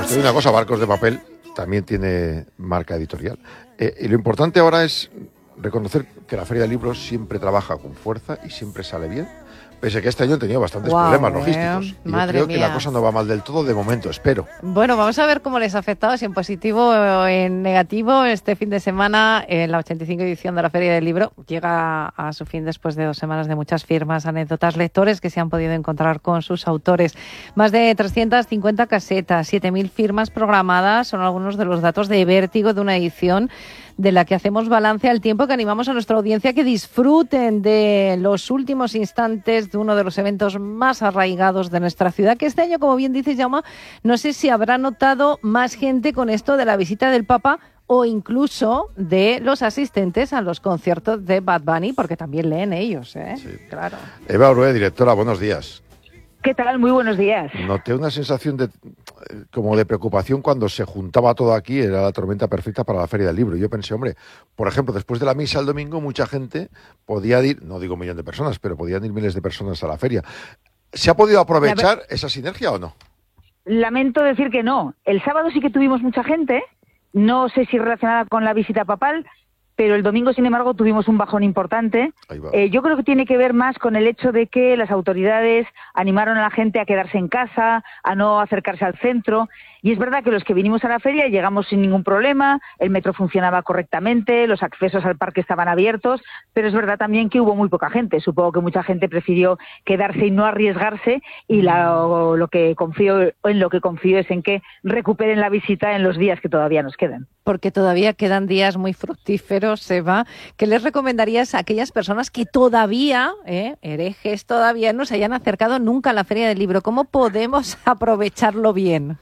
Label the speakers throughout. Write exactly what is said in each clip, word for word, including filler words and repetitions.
Speaker 1: Hay una cosa, Barcos de Papel también tiene marca editorial. Eh, y lo importante ahora es reconocer que la Feria de Libros siempre trabaja con fuerza y siempre sale bien. Pese a que este año han tenido bastantes
Speaker 2: wow,
Speaker 1: problemas
Speaker 2: eh.
Speaker 1: logísticos. Y
Speaker 2: Madre
Speaker 1: yo creo
Speaker 2: mía.
Speaker 1: que la cosa no va mal del todo de momento, espero.
Speaker 2: Bueno, vamos a ver cómo les ha afectado, si en positivo o en negativo. Este fin de semana, en la ochenta y cinco edición de la Feria del Libro, llega a su fin después de dos semanas de muchas firmas, anécdotas, lectores que se han podido encontrar con sus autores. Más de trescientas cincuenta casetas, siete mil firmas programadas, son algunos de los datos de vértigo de una edición de la que hacemos balance al tiempo que animamos a nuestra audiencia que disfruten de los últimos instantes de uno de los eventos más arraigados de nuestra ciudad, que este año, como bien dice Jaume, no sé si habrá notado más gente con esto de la visita del Papa o incluso de los asistentes a los conciertos de Bad Bunny, porque también leen ellos, ¿eh?
Speaker 1: Sí.
Speaker 2: Claro.
Speaker 1: Eva Orue, directora, buenos días.
Speaker 3: ¿Qué tal? Muy buenos días.
Speaker 1: Noté una sensación de como de preocupación cuando se juntaba todo aquí, era la tormenta perfecta para la Feria del Libro. Yo pensé, hombre, por ejemplo, después de la misa el domingo, mucha gente podía ir, no digo un millón de personas, pero podían ir miles de personas a la feria. ¿Se ha podido aprovechar ver... esa sinergia o no?
Speaker 3: Lamento decir que no. El sábado sí que tuvimos mucha gente, no sé si relacionada con la visita papal, pero el domingo, sin embargo, tuvimos un bajón importante. Eh, yo creo que tiene que ver más con el hecho de que las autoridades animaron a la gente a quedarse en casa, a no acercarse al centro. Y es verdad que los que vinimos a la feria llegamos sin ningún problema, el metro funcionaba correctamente, los accesos al parque estaban abiertos, pero es verdad también que hubo muy poca gente. Supongo que mucha gente prefirió quedarse y no arriesgarse, y la, o, lo que confío, en lo que confío es en que recuperen la visita en los días que todavía nos quedan.
Speaker 2: Porque todavía quedan días muy fructíferos, Eva. ¿Qué les recomendarías a aquellas personas que todavía, eh, herejes todavía, no se hayan acercado nunca a la Feria del Libro? ¿Cómo podemos aprovecharlo bien?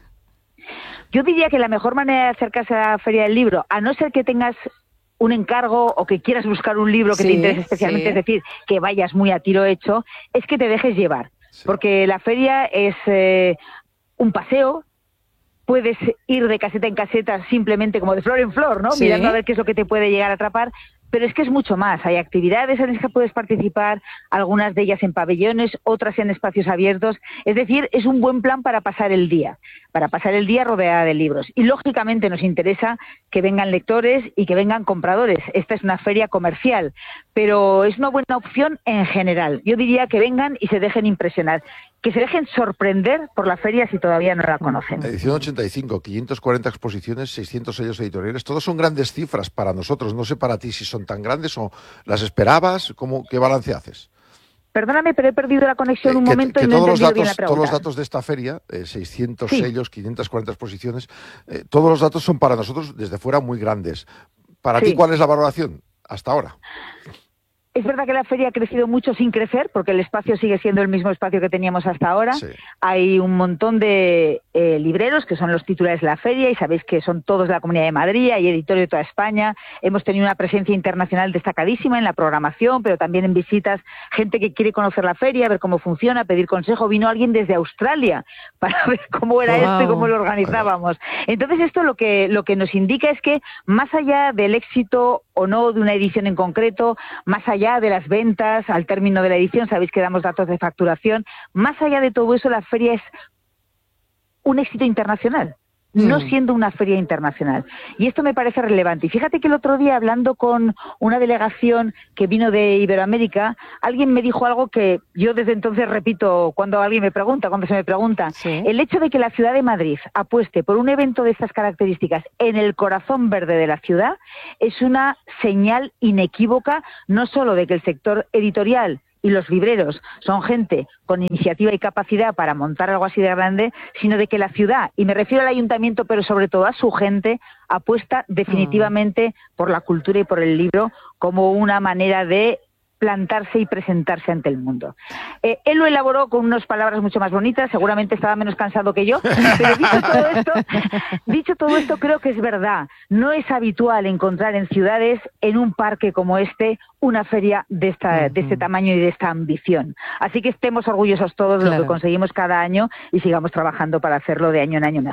Speaker 3: Yo diría que la mejor manera de acercarse a la Feria del Libro, a no ser que tengas un encargo o que quieras buscar un libro que sí, te interese especialmente, sí. Es decir, que vayas muy a tiro hecho, es que te dejes llevar. Sí. Porque la feria es eh, un paseo. Puedes ir de caseta en caseta simplemente como de flor en flor, ¿no? Sí. Mirando a ver qué es lo que te puede llegar a atrapar. Pero es que es mucho más. Hay actividades en las que puedes participar, algunas de ellas en pabellones, otras en espacios abiertos. Es decir, es un buen plan para pasar el día, para pasar el día rodeada de libros. Y lógicamente nos interesa que vengan lectores y que vengan compradores. Esta es una feria comercial, pero es una buena opción en general. Yo diría que vengan y se dejen impresionar, que se dejen sorprender por la feria si todavía no la conocen.
Speaker 1: Edición ochenta y cinco, quinientas cuarenta exposiciones, seiscientos sellos editoriales. Todos son grandes cifras para nosotros. No sé para ti si son tan grandes o las esperabas. ¿Cómo, qué balance haces?
Speaker 3: Perdóname, pero he perdido la conexión
Speaker 1: eh,
Speaker 3: un
Speaker 1: que,
Speaker 3: momento
Speaker 1: que
Speaker 3: y no he entendido
Speaker 1: datos,
Speaker 3: bien la pregunta.
Speaker 1: Todos los datos de esta feria, eh, seiscientos
Speaker 3: sí.
Speaker 1: sellos, quinientas cuarenta exposiciones, eh, todos los datos son para nosotros desde fuera muy grandes. ¿Para
Speaker 3: sí.
Speaker 1: ti cuál es la valoración hasta ahora?
Speaker 3: Es verdad que la feria ha crecido mucho sin crecer, porque el espacio sigue siendo el mismo espacio que teníamos hasta ahora. Sí. Hay un montón de eh, libreros, que son los titulares de la feria, y sabéis que son todos de la Comunidad de Madrid, hay editores de toda España. Hemos tenido una presencia internacional destacadísima en la programación, pero también en visitas, gente que quiere conocer la feria, ver cómo funciona, pedir consejo. Vino alguien desde Australia para ver cómo era wow. esto y cómo lo organizábamos. Entonces esto lo que, lo que nos indica es que, más allá del éxito o no de una edición en concreto, más allá de las ventas al término de la edición, sabéis que damos datos de facturación, más allá de todo eso, la feria es un éxito internacional, mm. no siendo una feria internacional. Y esto me parece relevante. Y fíjate que el otro día, hablando con una delegación que vino de Iberoamérica, alguien me dijo algo que yo desde entonces repito cuando alguien me pregunta, cuando se me pregunta. ¿Sí? El hecho de que la ciudad de Madrid apueste por un evento de estas características en el corazón verde de la ciudad es una señal inequívoca, no solo de que el sector editorial y los libreros son gente con iniciativa y capacidad para montar algo así de grande, sino de que la ciudad, y me refiero al ayuntamiento, pero sobre todo a su gente, apuesta definitivamente mm. por la cultura y por el libro como una manera de plantarse y presentarse ante el mundo. Eh, él lo elaboró con unas palabras mucho más bonitas, seguramente estaba menos cansado que yo, pero dicho todo esto, dicho todo esto, creo que es verdad. No es habitual encontrar en ciudades, en un parque como este, una feria de esta, de este tamaño y de esta ambición. Así que estemos orgullosos todos de claro. lo que conseguimos cada año y sigamos trabajando para hacerlo de año en año mejor.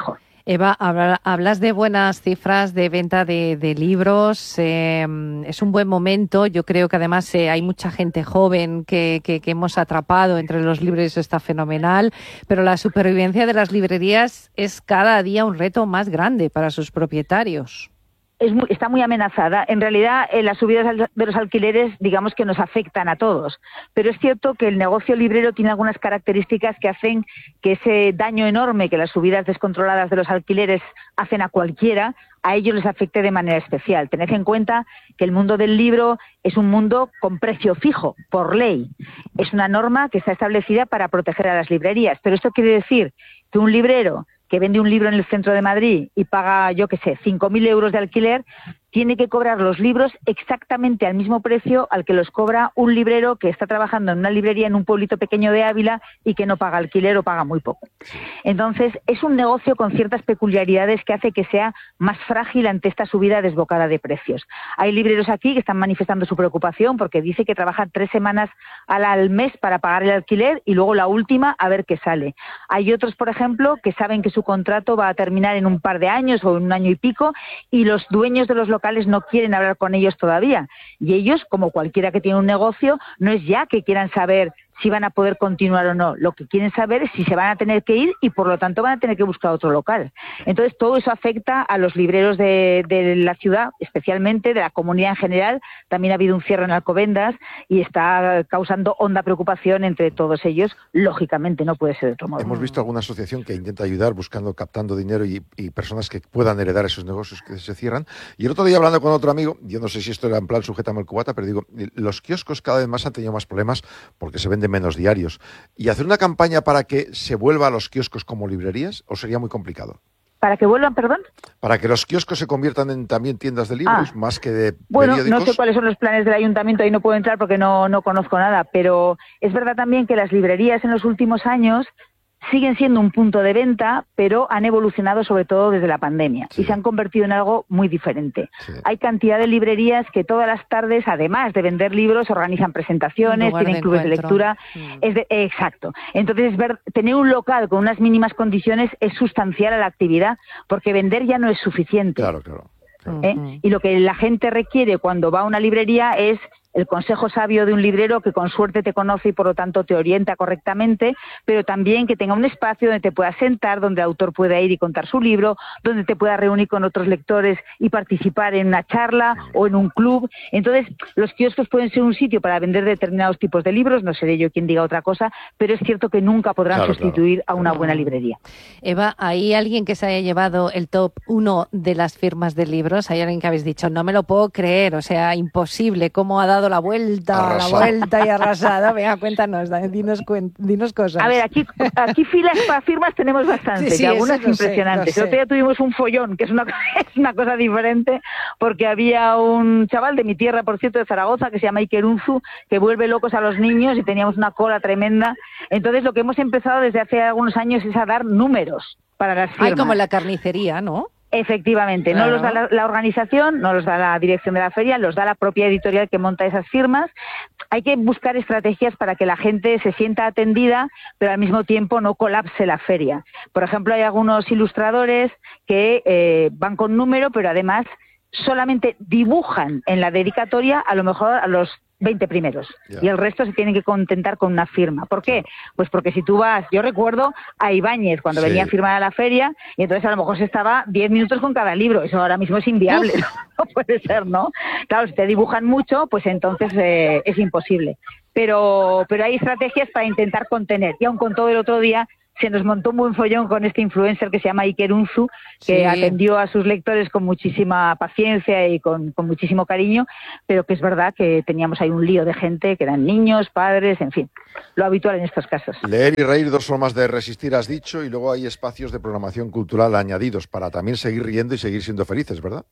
Speaker 2: Eva, hablas de buenas cifras de venta de, de libros, eh, es un buen momento, yo creo que además eh, hay mucha gente joven que, que, que hemos atrapado entre los libros, eso está fenomenal, pero la supervivencia de las librerías es cada día un reto más grande para sus propietarios.
Speaker 3: Es muy, está muy amenazada. En realidad, eh, las subidas de los alquileres, digamos que nos afectan a todos. Pero es cierto que el negocio librero tiene algunas características que hacen que ese daño enorme que las subidas descontroladas de los alquileres hacen a cualquiera, a ellos les afecte de manera especial. Tened en cuenta que el mundo del libro es un mundo con precio fijo, por ley. Es una norma que está establecida para proteger a las librerías. Pero esto quiere decir que un librero que vende un libro en el centro de Madrid y paga, yo qué sé, cinco mil euros de alquiler, tiene que cobrar los libros exactamente al mismo precio al que los cobra un librero que está trabajando en una librería en un pueblito pequeño de Ávila y que no paga alquiler o paga muy poco. Entonces, es un negocio con ciertas peculiaridades que hace que sea más frágil ante esta subida desbocada de precios. Hay libreros aquí que están manifestando su preocupación porque dice que trabajan tres semanas al, al mes para pagar el alquiler y luego la última a ver qué sale. Hay otros, por ejemplo, que saben que su contrato va a terminar en un par de años o en un año y pico y los dueños de los locales no quieren hablar con ellos todavía. Y ellos, como cualquiera que tiene un negocio, no es ya que quieran saber si van a poder continuar o no. Lo que quieren saber es si se van a tener que ir y, por lo tanto, van a tener que buscar otro local. Entonces, todo eso afecta a los libreros de, de la ciudad, especialmente de la comunidad en general. También ha habido un cierre en Alcobendas y está causando honda preocupación entre todos ellos. Lógicamente, no puede ser de otro modo.
Speaker 1: Hemos visto alguna asociación que intenta ayudar buscando, captando dinero y, y personas que puedan heredar esos negocios que se cierran. Y el otro día, hablando con otro amigo, yo no sé si esto era en plan sujétame el cubata, pero digo, los kioscos cada vez más han tenido más problemas porque se venden menos diarios. ¿Y hacer una campaña para que se vuelva a los kioscos como librerías o sería muy complicado?
Speaker 3: ¿Para que vuelvan, perdón?
Speaker 1: Para que los kioscos se conviertan en también tiendas de libros, ah, más que de
Speaker 3: bueno,
Speaker 1: periódicos.
Speaker 3: No sé cuáles son los planes del ayuntamiento, ahí no puedo entrar porque no, no conozco nada, pero es verdad también que las librerías en los últimos años siguen siendo un punto de venta, pero han evolucionado sobre todo desde la pandemia sí. y se han convertido en algo muy diferente. Sí. Hay cantidad de librerías que todas las tardes, además de vender libros, organizan presentaciones, tienen clubes de lectura. Mm. Es de, eh, exacto. Entonces, es ver, tener un local con unas mínimas condiciones es sustancial a la actividad, porque vender ya no es suficiente.
Speaker 1: Claro, claro. claro.
Speaker 3: ¿Eh? Uh-huh. Y lo que la gente requiere cuando va a una librería es el consejo sabio de un librero que con suerte te conoce y por lo tanto te orienta correctamente, pero también que tenga un espacio donde te puedas sentar, donde el autor pueda ir y contar su libro, donde te puedas reunir con otros lectores y participar en una charla o en un club. Entonces, los kioscos pueden ser un sitio para vender determinados tipos de libros, no seré yo quien diga otra cosa, pero es cierto que nunca podrán claro, sustituir claro. a una buena librería.
Speaker 2: Eva, ¿hay alguien que se haya llevado el top uno de las firmas de libros? ¿Hay alguien que habéis dicho, no me lo puedo creer, o sea, imposible, cómo ha dado la vuelta, arrasado. la vuelta y arrasada? Venga, cuéntanos, dinos, dinos cosas.
Speaker 3: A ver, aquí, aquí filas para firmas tenemos bastantes, sí, sí, y algunas impresionantes.
Speaker 2: Sé,
Speaker 3: El otro día tuvimos un follón, que es una, es una cosa diferente, porque había un chaval de mi tierra, por cierto, de Zaragoza, que se llama Iker Unzu, que vuelve locos a los niños y teníamos una cola tremenda. Entonces, lo que hemos empezado desde hace algunos años es a dar números para las firmas.
Speaker 2: Hay como en la carnicería, ¿no?
Speaker 3: Efectivamente, claro. No los da la, la organización, no los da la dirección de la feria, los da la propia editorial que monta esas firmas. Hay que buscar estrategias para que la gente se sienta atendida, pero al mismo tiempo no colapse la feria. Por ejemplo, hay algunos ilustradores que eh, van con número, pero además solamente dibujan en la dedicatoria a lo mejor a los veinte primeros yeah. y el resto se tienen que contentar con una firma. ¿Por qué? Pues porque si tú vas, yo recuerdo a Ibáñez cuando sí. venía a firmar a la feria y entonces a lo mejor se estaba diez minutos con cada libro, eso ahora mismo es inviable, no, no puede ser, ¿no? Claro, si te dibujan mucho, pues entonces eh, es imposible. Pero, pero hay estrategias para intentar contener, y aun con todo el otro día se nos montó un buen follón con este influencer que se llama Iker Unzu, que sí. atendió a sus lectores con muchísima paciencia y con, con muchísimo cariño, pero que es verdad que teníamos ahí un lío de gente, que eran niños, padres, en fin, lo habitual en estos casos.
Speaker 1: Leer y reír, dos formas de resistir, has dicho, y luego hay espacios de programación cultural añadidos para también seguir riendo y seguir siendo felices, ¿verdad?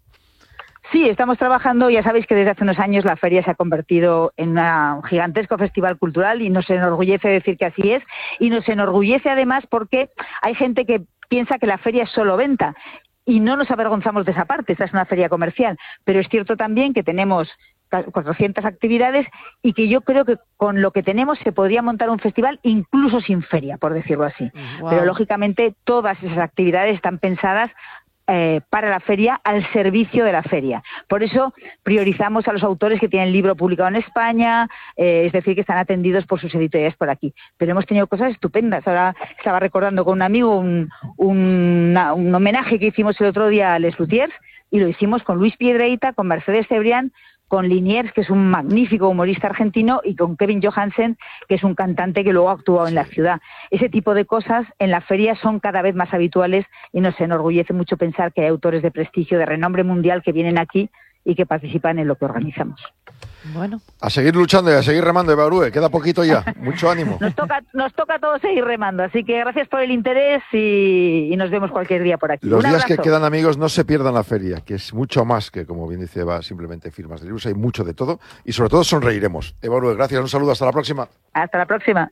Speaker 3: Sí, estamos trabajando, ya sabéis que desde hace unos años la feria se ha convertido en una, un gigantesco festival cultural y nos enorgullece decir que así es, y nos enorgullece además porque hay gente que piensa que la feria es solo venta y no nos avergonzamos de esa parte, esta es una feria comercial, pero es cierto también que tenemos cuatrocientas actividades y que yo creo que con lo que tenemos se podría montar un festival incluso sin feria, por decirlo así. Wow. Pero lógicamente todas esas actividades están pensadas Eh, para la feria, al servicio de la feria. Por eso priorizamos a los autores que tienen libro publicado en España, eh, es decir, que están atendidos por sus editoriales por aquí. Pero hemos tenido cosas estupendas. Ahora estaba recordando con un amigo un, un, una, un homenaje que hicimos el otro día a Les Luthiers, y lo hicimos con Luis Piedreita, con Mercedes Cebrián, con Liniers, que es un magnífico humorista argentino, y con Kevin Johansen, que es un cantante que luego ha actuado en la ciudad. Ese tipo de cosas en la feria son cada vez más habituales y nos enorgullece mucho pensar que hay autores de prestigio, de renombre mundial, que vienen aquí y que participan en lo que organizamos.
Speaker 2: Bueno.
Speaker 1: A seguir luchando y a seguir remando, Eva Orue, queda poquito ya, mucho ánimo.
Speaker 3: Nos toca, nos toca a todos seguir remando, así que gracias por el interés y, y nos vemos cualquier día por aquí.
Speaker 1: Los
Speaker 3: Un
Speaker 1: días
Speaker 3: abrazo.
Speaker 1: que quedan, amigos, no se pierdan la feria, que es mucho más que, como bien dice Eva, simplemente firmas de libros, hay mucho de todo y sobre todo sonreiremos. Eva Orue, gracias, un saludo, hasta la próxima.
Speaker 3: Hasta la próxima.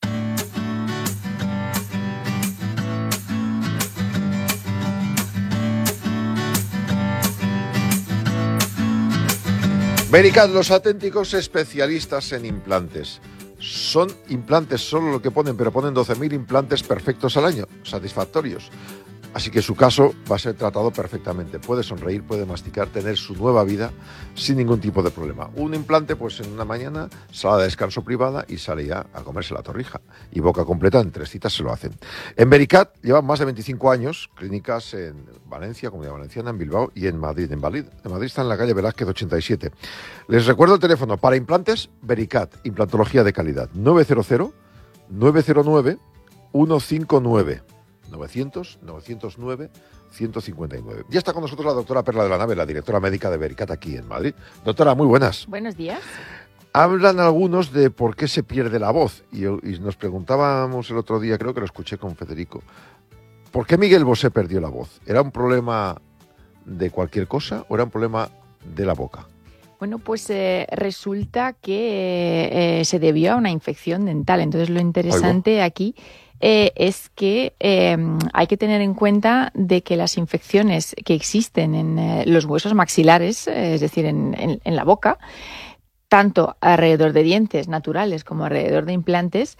Speaker 1: Vericat, los auténticos especialistas en implantes. Son implantes solo lo que ponen, pero ponen doce mil implantes perfectos al año, satisfactorios. Así que su caso va a ser tratado perfectamente. Puede sonreír, puede masticar, tener su nueva vida sin ningún tipo de problema. Un implante, pues en una mañana, sala de descanso privada y sale ya a comerse la torrija. Y boca completa, en tres citas se lo hacen. En Vericat llevan más de veinticinco años, clínicas en Valencia, Comunidad Valenciana, en Bilbao y en Madrid. En Madrid, en Madrid está en la calle Velázquez ochenta y siete. Les recuerdo el teléfono para implantes, Vericat, implantología de calidad, nueve cero cero, nueve cero nueve, uno cinco nueve. novecientos, novecientos nueve, ciento cincuenta y nueve. Ya está con nosotros la doctora Perla de la Nave, la directora médica de Vericat aquí en Madrid. Doctora, muy buenas.
Speaker 4: Buenos días.
Speaker 1: Hablan algunos de por qué se pierde la voz y, y nos preguntábamos el otro día, creo que lo escuché con Federico, ¿por qué Miguel Bosé perdió la voz? ¿Era un problema de cualquier cosa o era un problema de la boca?
Speaker 4: Bueno, pues eh, resulta que eh, se debió a una infección dental. Entonces lo interesante Oigo. aquí eh, es que eh, hay que tener en cuenta de que las infecciones que existen en eh, los huesos maxilares, eh, es decir, en, en, en la boca, tanto alrededor de dientes naturales como alrededor de implantes,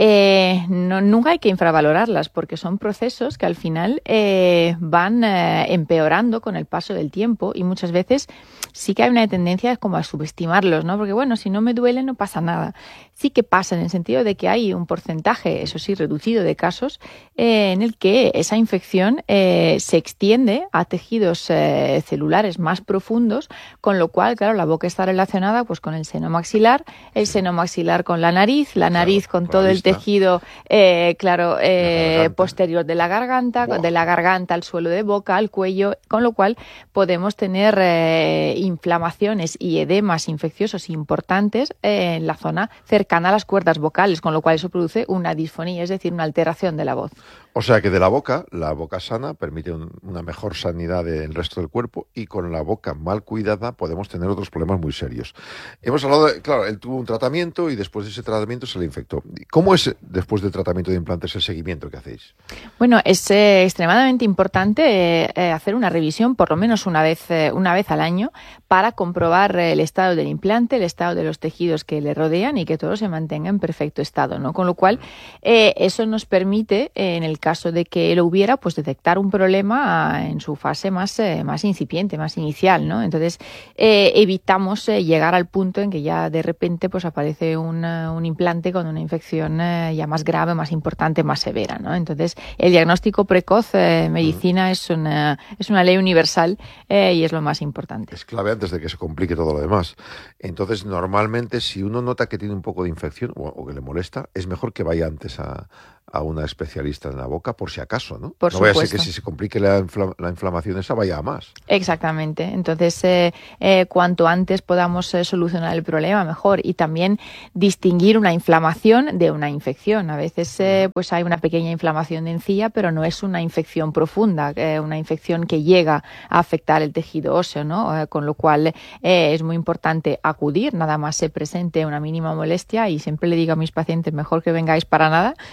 Speaker 4: eh, no, nunca hay que infravalorarlas porque son procesos que al final eh, van eh, empeorando con el paso del tiempo y muchas veces sí que hay una tendencia como a subestimarlos, ¿no? Porque bueno, si no me duele no pasa nada. Sí que pasa en el sentido de que hay un porcentaje, eso sí, reducido de casos eh, en el que esa infección eh, se extiende a tejidos eh, celulares más profundos, con lo cual, claro, la boca está relacionada pues con el seno maxilar, el seno maxilar con la nariz, la nariz claro, con todo el tejido, eh, claro, eh, posterior de la garganta, wow. de la garganta al suelo de boca, al cuello, con lo cual podemos tener eh, inflamaciones y edemas infecciosos importantes eh, en la zona cercana a las cuerdas vocales, con lo cual eso produce una disfonía, es decir, una alteración de la voz.
Speaker 1: O sea que de la boca, la boca sana permite un, una mejor sanidad del resto del cuerpo y con la boca mal cuidada podemos tener otros problemas muy serios. Hemos hablado, de, claro, él tuvo un tratamiento y después de ese tratamiento se le infectó. ¿Cómo es después del tratamiento de implantes el seguimiento que hacéis?
Speaker 4: Bueno, es eh, extremadamente importante eh, hacer una revisión por lo menos una vez, eh, una vez al año para comprobar el estado del implante, el estado de los tejidos que le rodean y que todo se mantenga en perfecto estado, ¿no? Con lo cual, eh, eso nos permite, eh, en el caso de que lo hubiera, pues detectar un problema en su fase más, eh, más incipiente, más inicial, ¿no? Entonces, eh, evitamos eh, llegar al punto en que ya de repente pues aparece un, un implante con una infección eh, ya más grave, más importante, más severa, ¿no? Entonces, el diagnóstico precoz en eh, medicina es una, es una ley universal eh, y es lo más importante.
Speaker 1: Es clave antes de que se complique todo lo demás. Entonces, normalmente, si uno nota que tiene un poco de infección o, o que le molesta, es mejor que vaya antes a, a una especialista en la boca, por si acaso, ¿no?
Speaker 4: Por
Speaker 1: no
Speaker 4: supuesto.
Speaker 1: Vaya a ser que si se complique la, infla, la inflamación esa vaya a más.
Speaker 4: Exactamente. Entonces, eh, eh, cuanto antes podamos eh, solucionar el problema, mejor. Y también distinguir una inflamación de una infección. A veces eh, pues hay una pequeña inflamación de encía, pero no es una infección profunda, eh, una infección que llega a afectar el tejido óseo, ¿no? Eh, con lo cual eh, es muy importante acudir, nada más se presente una mínima molestia, y siempre le digo a mis pacientes, mejor que vengáis para nada, eh, en el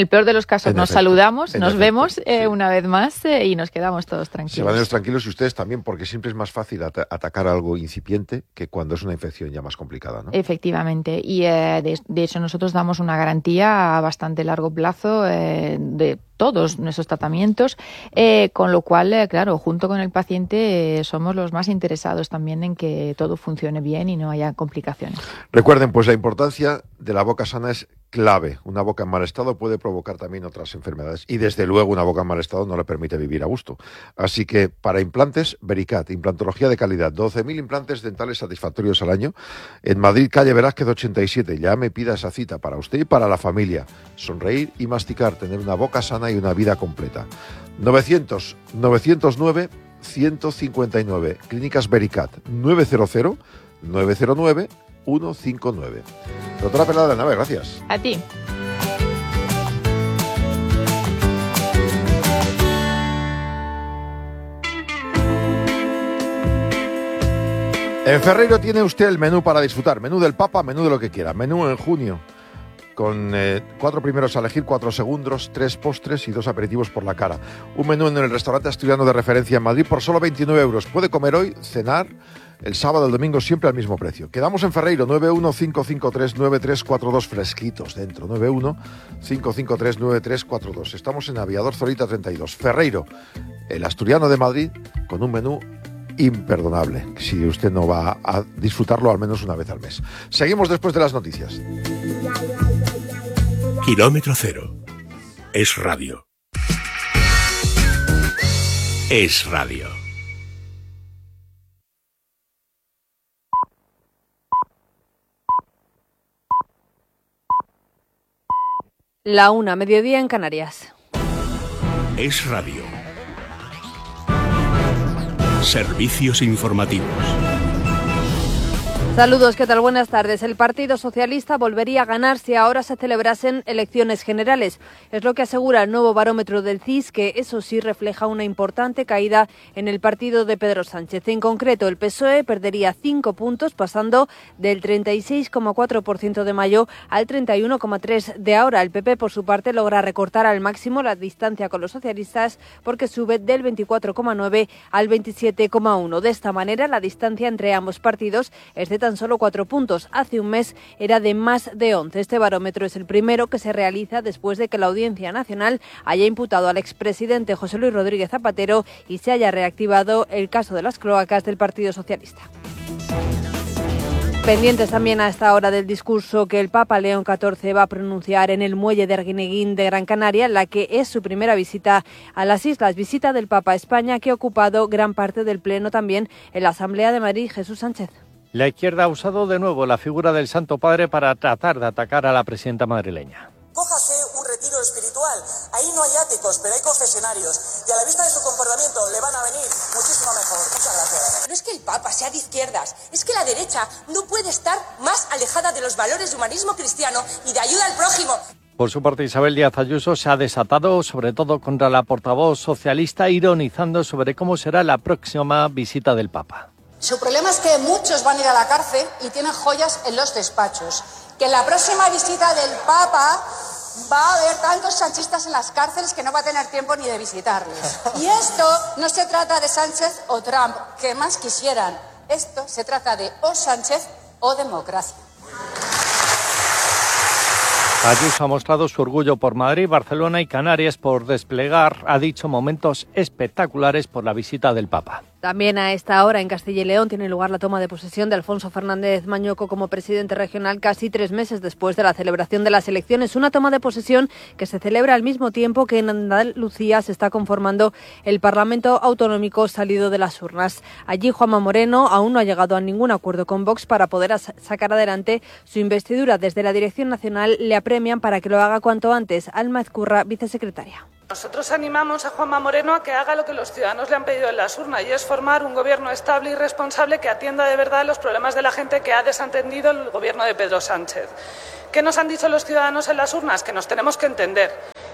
Speaker 4: el peor de los casos
Speaker 1: En
Speaker 4: nos
Speaker 1: efecto,
Speaker 4: saludamos,
Speaker 1: en
Speaker 4: nos
Speaker 1: efecto,
Speaker 4: vemos eh,
Speaker 1: sí.
Speaker 4: una vez más eh, y nos quedamos todos tranquilos.
Speaker 1: Se van ellos tranquilos y ustedes también, porque siempre es más fácil at- atacar algo incipiente que cuando es una infección ya más complicada, ¿no?
Speaker 4: Efectivamente, y eh, de, de hecho nosotros damos una garantía a bastante largo plazo eh, de todos nuestros tratamientos, eh, con lo cual, eh, claro, junto con el paciente eh, somos los más interesados también en que todo funcione bien y no haya complicaciones.
Speaker 1: Recuerden, pues la importancia de la boca sana es clave. Una boca en mal estado puede provocar también otras enfermedades y desde luego una boca en mal estado no le permite vivir a gusto. Así que para implantes, Vericat, implantología de calidad, doce mil implantes dentales satisfactorios al año en Madrid, calle Velázquez ochenta y siete. Ya me pida esa cita para usted y para la familia. Sonreír y masticar, tener una boca sana y una vida completa. novecientos, novecientos nueve, ciento cincuenta y nueve. Clínicas Vericat, nueve cero cero, nueve cero nueve, uno cinco nueve. Doctora Pelada de la Nave, gracias.
Speaker 4: A ti.
Speaker 1: En Ferreiro tiene usted el menú para disfrutar. Menú del Papa, menú de lo que quiera. Menú en junio. Con eh, cuatro primeros a elegir, cuatro segundos, tres postres y dos aperitivos por la cara. Un menú en el restaurante asturiano de referencia en Madrid por solo veintinueve euros. Puede comer hoy, cenar, el sábado, el domingo, siempre al mismo precio. Quedamos en Ferreiro, nueve uno cinco cinco tres nueve tres cuatro dos, fresquitos dentro. nueve uno cinco cinco tres nueve tres cuatro dos. Estamos en Aviador Zorita treinta y dos. Ferreiro, el asturiano de Madrid, con un menú imperdonable, si usted no va a disfrutarlo al menos una vez al mes. Seguimos después de las noticias.
Speaker 5: Kilómetro cero. Es radio. Es radio.
Speaker 6: La una, mediodía en Canarias.
Speaker 5: Es radio. Servicios informativos.
Speaker 6: Saludos, ¿qué tal? Buenas tardes. El Partido Socialista volvería a ganar si ahora se celebrasen elecciones generales. Es lo que asegura el nuevo barómetro del C I S, que eso sí refleja una importante caída en el partido de Pedro Sánchez. En concreto, el P S O E perdería cinco puntos, pasando del treinta y seis coma cuatro por ciento de mayo al treinta y uno coma tres por ciento de ahora. El P P, por su parte, logra recortar al máximo la distancia con los socialistas porque sube del veinticuatro coma nueve al veintisiete coma uno. De esta manera, la distancia entre ambos partidos es de tan solo cuatro puntos. Hace un mes era de más de once. Este barómetro es el primero que se realiza después de que la Audiencia Nacional haya imputado al expresidente José Luis Rodríguez Zapatero y se haya reactivado el caso de las cloacas del Partido Socialista. Pendientes también a esta hora del discurso que el Papa León catorce va a pronunciar en el muelle de Arguineguín de Gran Canaria, la que es su primera visita a las islas, visita del Papa a España, que ha ocupado gran parte del pleno también en la Asamblea de Madrid. Jesús Sánchez.
Speaker 7: La izquierda ha usado de nuevo la figura del Santo Padre para tratar de atacar a la presidenta madrileña.
Speaker 8: Cójase un retiro espiritual. Ahí no hay áticos, pero hay confesionarios. Y a la vista de su comportamiento le van a venir muchísimo mejor. Muchas gracias.
Speaker 9: No es que el Papa sea de izquierdas, es que la derecha no puede estar más alejada de los valores de humanismo cristiano y de ayuda al prójimo.
Speaker 7: Por su parte, Isabel Díaz Ayuso se ha desatado sobre todo contra la portavoz socialista, ironizando sobre cómo será la próxima visita del Papa.
Speaker 10: Su problema es que muchos van a ir a la cárcel y tienen joyas en los despachos. Que en la próxima visita del Papa va a haber tantos sanchistas en las cárceles que no va a tener tiempo ni de visitarles. Y esto no se trata de Sánchez o Trump, que más quisieran. Esto se trata de o Sánchez o democracia.
Speaker 7: Ayuso ha mostrado su orgullo por Madrid, Barcelona y Canarias por desplegar, ha dicho, momentos espectaculares por la visita del Papa.
Speaker 6: También a esta hora en Castilla y León tiene lugar la toma de posesión de Alfonso Fernández Mañoco como presidente regional casi tres meses después de la celebración de las elecciones. Una toma de posesión que se celebra al mismo tiempo que en Andalucía se está conformando el Parlamento Autonómico salido de las urnas. Allí Juanma Moreno aún no ha llegado a ningún acuerdo con Vox para poder sacar adelante su investidura. Desde la Dirección Nacional le apremian para que lo haga cuanto antes. Alma Ezcurra, vicesecretaria.
Speaker 11: Nosotros animamos a Juanma Moreno a que haga lo que los ciudadanos le han pedido en las urnas, y es formar un gobierno estable y responsable que atienda de verdad los problemas de la gente que ha desatendido el gobierno de Pedro Sánchez. ¿Qué nos han dicho los ciudadanos en las urnas? Que nos tenemos que entender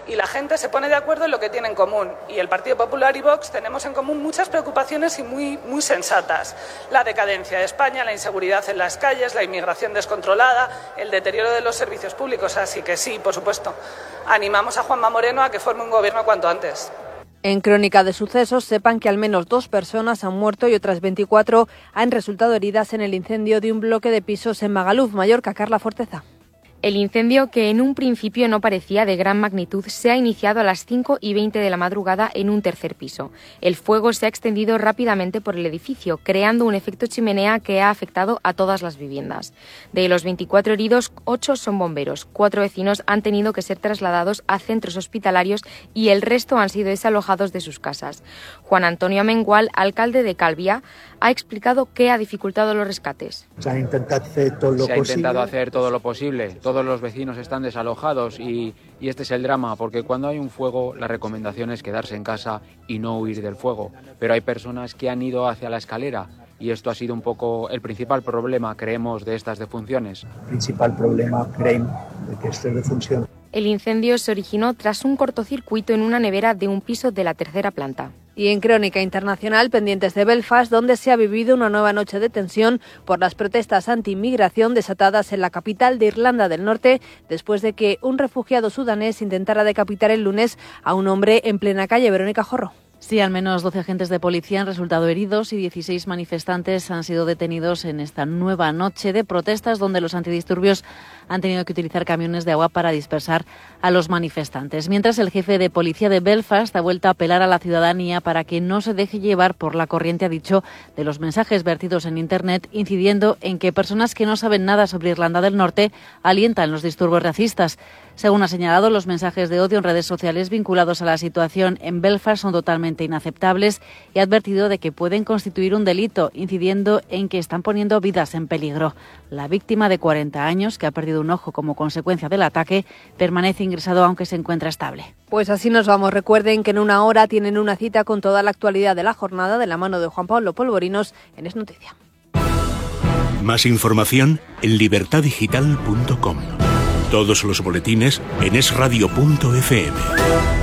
Speaker 11: y la gente se pone de acuerdo en lo que tiene en común. Y el Partido Popular y Vox tenemos en común muchas preocupaciones y muy, muy sensatas. La decadencia de España, la inseguridad en las calles, la inmigración descontrolada, el deterioro de los servicios públicos. Así que sí, por supuesto, animamos a Juanma Moreno a que forme un gobierno cuanto antes.
Speaker 6: En Crónica de Sucesos, sepan que al menos dos personas han muerto y otras veinticuatro han resultado heridas en el incendio de un bloque de pisos en Magaluf, Mallorca. Carla Forteza.
Speaker 12: El incendio, que en un principio no parecía de gran magnitud, se ha iniciado a las cinco y veinte de la madrugada en un tercer piso. El fuego se ha extendido rápidamente por el edificio, creando un efecto chimenea que ha afectado a todas las viviendas. De los veinticuatro heridos, ocho son bomberos. Cuatro vecinos han tenido que ser trasladados a centros hospitalarios y el resto han sido desalojados de sus casas. Juan Antonio Amengual, alcalde de Calviá, ha explicado qué ha dificultado los rescates.
Speaker 13: Se ha intentado hacer todo lo
Speaker 14: Se ha
Speaker 13: posible.
Speaker 14: intentado hacer todo lo posible. Todos los vecinos están desalojados y, y este es el drama, porque cuando hay un fuego la recomendación es quedarse en casa y no huir del fuego. Pero hay personas que han ido hacia la escalera y esto ha sido un poco el principal problema, creemos, de estas defunciones.
Speaker 13: El principal problema, creemos, de que estas defunciones.
Speaker 12: El incendio se originó tras un cortocircuito en una nevera de un piso de la tercera planta.
Speaker 6: Y en Crónica Internacional, pendientes de Belfast, donde se ha vivido una nueva noche de tensión por las protestas anti-inmigración desatadas en la capital de Irlanda del Norte, después de que un refugiado sudanés intentara decapitar el lunes a un hombre en plena calle. Verónica Jorro.
Speaker 2: Sí, al menos doce agentes de policía han resultado heridos y dieciséis manifestantes han sido detenidos en esta nueva noche de protestas donde los antidisturbios han tenido que utilizar camiones de agua para dispersar a los manifestantes. Mientras, el jefe de policía de Belfast ha vuelto a apelar a la ciudadanía para que no se deje llevar por la corriente, ha dicho, de los mensajes vertidos en Internet, incidiendo en que personas que no saben nada sobre Irlanda del Norte alientan los disturbios racistas. Según ha señalado, los mensajes de odio en redes sociales vinculados a la situación en Belfast son totalmente inaceptables y ha advertido de que pueden constituir un delito, incidiendo en que están poniendo vidas en peligro. La víctima, de cuarenta años, que ha perdido un ojo como consecuencia del ataque, permanece ingresado aunque se encuentra estable.
Speaker 6: Pues así nos vamos. Recuerden que en una hora tienen una cita con toda la actualidad de la jornada de la mano de Juan Pablo Polvorinos en Es Noticia.
Speaker 5: Más información en libertad digital punto com. Todos los boletines en es radio punto efe eme.